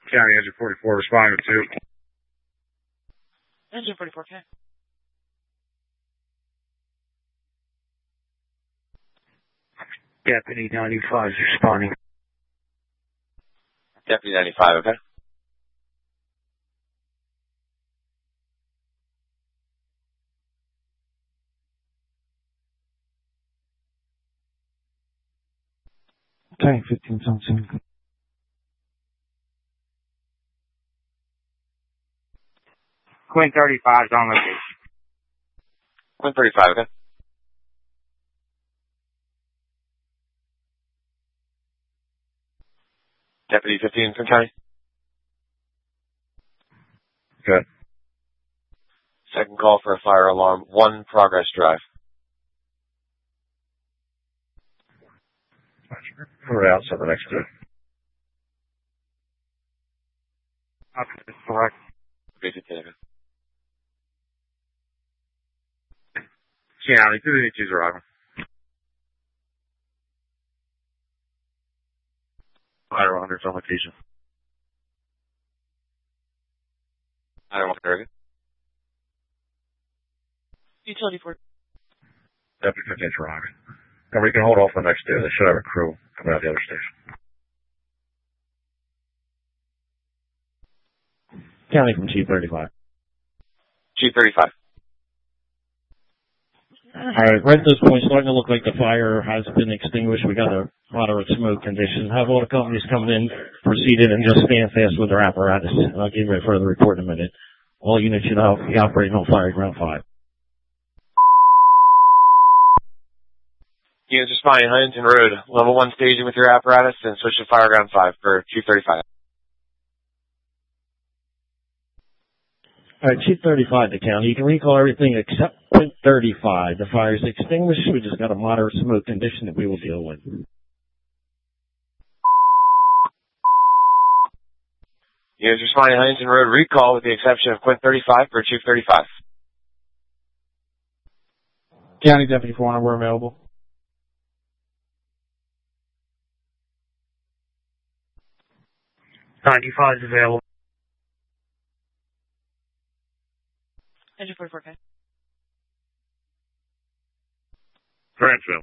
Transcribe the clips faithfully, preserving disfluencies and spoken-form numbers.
County Engine forty-four responding with two. Engine forty-four, okay. Deputy ninety-five is responding. Deputy ninety-five, okay. Tank fifteen something. Quinn thirty-five is on location. Quinn thirty-five, okay. Deputy fifteen from County. Good. Second call for a fire alarm. One Progress Drive. We're outside the next two. That's correct. Deputy fifteen, okay. County, two of the issues arriving. Fire one hundred's on location. I don't want to hear it. Utility for Deputy fifteen's arriving. And we can hold off the next two. They should have a crew coming out of the other station. County from Chief thirty-five. Chief thirty-five. Alright, right at this point, starting to look like the fire has been extinguished. We got a moderate smoke condition. Have all the companies coming in, proceeded, and just stand fast with their apparatus. And I'll give you a further report in a minute. All units should be operating on fire ground five. Units responding Huntington Road. Level one staging with your apparatus and switch to fire ground five for Chief thirty-five. Alright, Chief thirty-five, the county. You can recall everything except point thirty-five. The fire's extinguished. We just got a moderate smoke condition that we will deal with. Units responding Huntington Road. Recall with the exception of Quint thirty-five for Chief thirty-five. County Deputy four hundred, we're available. ninety-five is available. Engine forty-four, okay. Grantsville.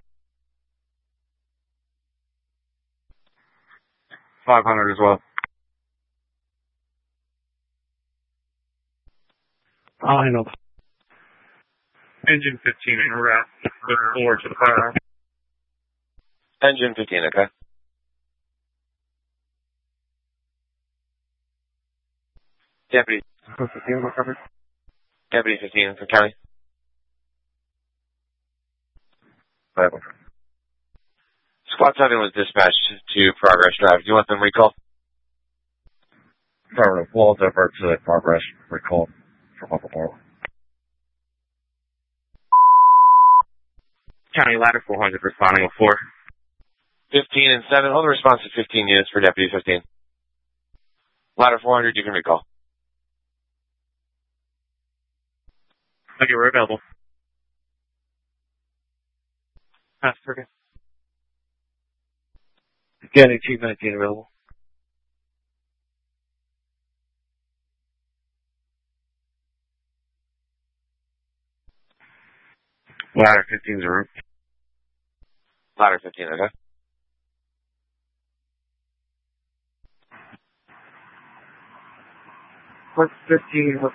five hundred as well. I know. Engine fifteen en route. Look forward to the fire. Engine fifteen, okay. Deputy. fifteen, we're covered. Deputy fifteen from County. Five. Squad seven was dispatched to Progress Drive. Do you want them recalled? Affirmative. Wall divert to Progress. Recall from Upper Barrel. County Ladder four hundred responding with four. fifteen and seven. Hold the response to fifteen units for Deputy fifteen. Ladder four hundred, you can recall. Okay, we're available. That's perfect. County Chief nineteen available. Ladder fifteen's a route. Ladder fifteen, okay. Port fifteen, we're